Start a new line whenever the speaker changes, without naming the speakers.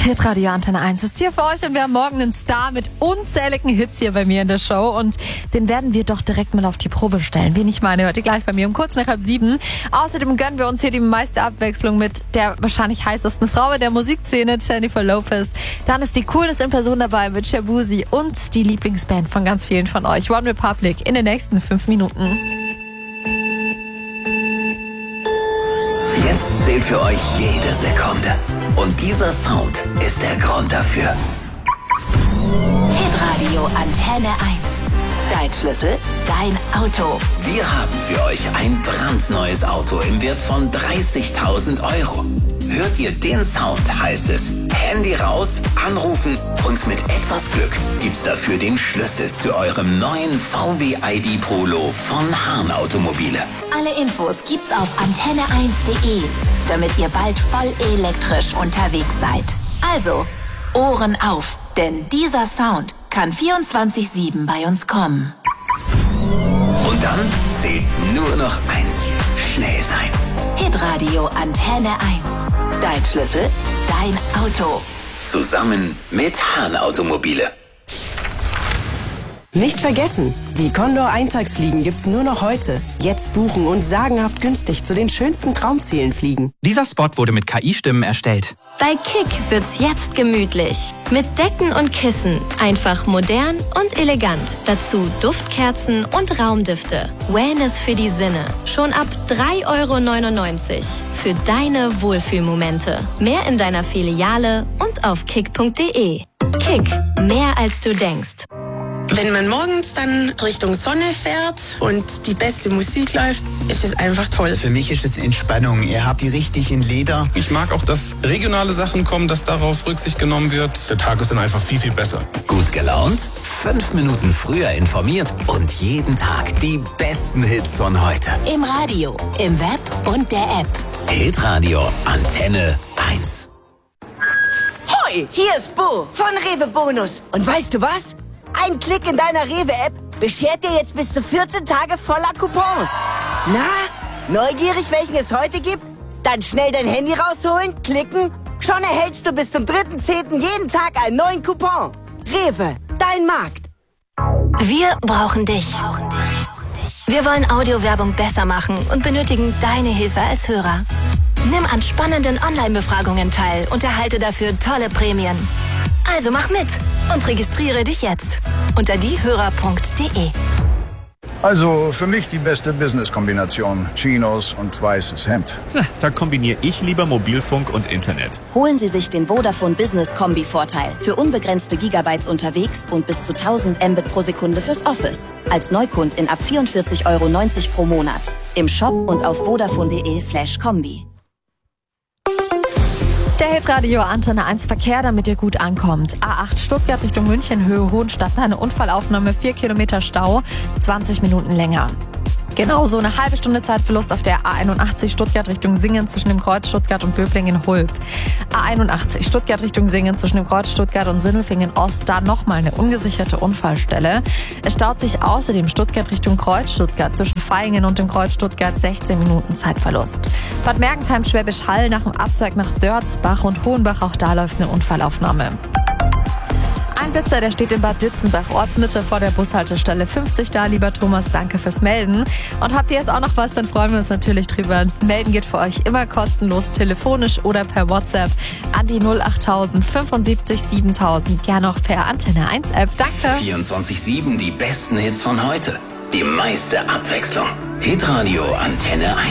Hitradio Antenne 1 ist hier für euch und wir haben morgen einen Star mit unzähligen Hits hier bei mir in der Show und den werden wir doch direkt mal auf die Probe stellen. Wen ich meine, hört ihr gleich bei mir um kurz nach 6:30. Außerdem gönnen wir uns hier die meiste Abwechslung mit der wahrscheinlich heißesten Frau in der Musikszene, Jennifer Lopez. Dann ist die Coolness in Person dabei mit Shabuzi und die Lieblingsband von ganz vielen von euch, One Republic, in den nächsten 5 Minuten.
Jetzt zählt für euch jede Sekunde. Und dieser Sound ist der Grund dafür.
Hitradio Antenne 1. Dein Schlüssel, dein Auto.
Wir haben für euch ein brandneues Auto im Wert von 30.000 Euro. Hört ihr den Sound, heißt es Handy raus, anrufen und mit etwas Glück gibt's dafür den Schlüssel zu eurem neuen VW ID Polo von Hahn Automobile.
Alle Infos gibt's auf antenne1.de, damit ihr bald voll elektrisch unterwegs seid. Also, Ohren auf, denn dieser Sound kann 24/7 bei uns kommen.
Und dann zählt nur noch eins: schnell sein.
Hitradio Antenne 1. Dein Schlüssel, dein Auto.
Zusammen mit Hahn Automobile.
Nicht vergessen, die Condor Eintagsfliegen gibt's nur noch heute. Jetzt buchen und sagenhaft günstig zu den schönsten Traumzielen fliegen.
Dieser Spot wurde mit KI-Stimmen erstellt.
Bei Kick wird's jetzt gemütlich. Mit Decken und Kissen. Einfach modern und elegant. Dazu Duftkerzen und Raumdüfte. Wellness für die Sinne. Schon ab 3,99 € für deine Wohlfühlmomente. Mehr in deiner Filiale und auf kick.de. Kick, mehr als du denkst.
Wenn man morgens dann Richtung Sonne fährt und die beste Musik läuft, ist es einfach toll.
Für mich ist es Entspannung. Ihr habt die richtigen Lieder.
Ich mag auch, dass regionale Sachen kommen, dass darauf Rücksicht genommen wird. Der Tag ist dann einfach viel, viel besser.
Gut gelaunt, 5 Minuten früher informiert und jeden Tag die besten Hits von heute.
Im Radio, im Web und der App.
Hitradio Antenne 1.
Hoi, hier ist Bo von Rewe Bonus. Und weißt du was? Ein Klick in deiner Rewe-App beschert dir jetzt bis zu 14 Tage voller Coupons. Na, neugierig, welchen es heute gibt? Dann schnell dein Handy rausholen, klicken. Schon erhältst du bis zum 3.10. jeden Tag einen neuen Coupon. Rewe, dein Markt.
Wir brauchen dich. Wir wollen Audiowerbung besser machen und benötigen deine Hilfe als Hörer. Nimm an spannenden Online-Befragungen teil und erhalte dafür tolle Prämien. Also mach mit und registriere dich jetzt unter diehörer.de.
Also für mich die beste Business-Kombination. Chinos und weißes Hemd.
Da kombiniere ich lieber Mobilfunk und Internet.
Holen Sie sich den Vodafone Business Kombi-Vorteil für unbegrenzte Gigabytes unterwegs und bis zu 1000 Mbit pro Sekunde fürs Office. Als Neukundin ab 44,90 € pro Monat. Im Shop und auf vodafone.de/kombi.
Der Hitradio Antenne 1 Verkehr, damit ihr gut ankommt. A8 Stuttgart Richtung München, Höhe Hohenstadt, eine Unfallaufnahme, 4 Kilometer Stau, 20 Minuten länger. Genauso eine halbe Stunde Zeitverlust auf der A81 Stuttgart Richtung Singen zwischen dem Kreuz Stuttgart und Böblingen-Hulb. A81 Stuttgart Richtung Singen zwischen dem Kreuz Stuttgart und Sindelfingen-Ost, da nochmal eine ungesicherte Unfallstelle. Es staut sich außerdem Stuttgart Richtung Kreuz Stuttgart zwischen Vaihingen und dem Kreuz Stuttgart, 16 Minuten Zeitverlust. Bad Mergentheim Schwäbisch Hall nach dem Abzweig nach Dörzbach und Hohenbach, auch da läuft eine Unfallaufnahme. Ein Blitzer, der steht in Bad Ditzenbach, Ortsmitte vor der Bushaltestelle 50 da. Lieber Thomas, danke fürs Melden. Und habt ihr jetzt auch noch was, dann freuen wir uns natürlich drüber. Melden geht für euch immer kostenlos, telefonisch oder per WhatsApp an die 08000 75 7000. Gerne auch per Antenne 1 App. Danke.
24/7 die besten Hits von heute. Die meiste Abwechslung. Hitradio Antenne 1.